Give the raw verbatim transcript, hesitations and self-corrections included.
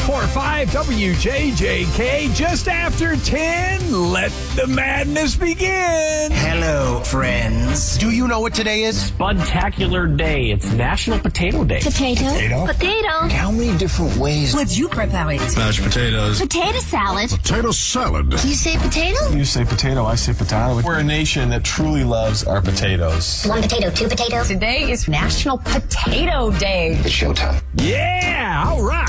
four five W J J K, just after ten. Let the madness begin. Hello, friends. Do you know what today is? Spudtacular Day. It's National Potato Day. Potato. Potato? Potato. How many different ways? What'd you prepare it? Mashed potatoes. Potato salad. Potato salad. You say potato? You say potato, I say potato. We're a nation that truly loves our potatoes. One potato, two potatoes. Today is National Potato Day. It's showtime. Yeah, all right.